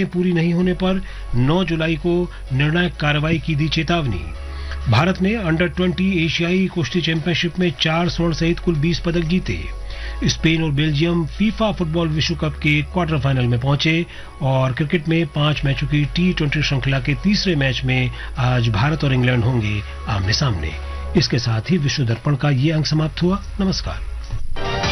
शर्तें पूरी नहीं होने पर 9 जुलाई को निर्णायक कार्रवाई की दी चेतावनी। भारत ने अंडर 20 एशियाई कुश्ती चैंपियनशिप में 4 स्वर्ण सहित कुल 20 पदक जीते। स्पेन और बेल्जियम फीफा फुटबॉल विश्व कप के क्वार्टर फाइनल में पहुंचे और क्रिकेट में 5 मैचों की T20 श्रृंखला के तीसरे मैच में आज भारत और इंग्लैंड होंगे आमने सामने। इसके साथ ही विश्व दर्पण का ये अंक समाप्त हुआ। नमस्कार।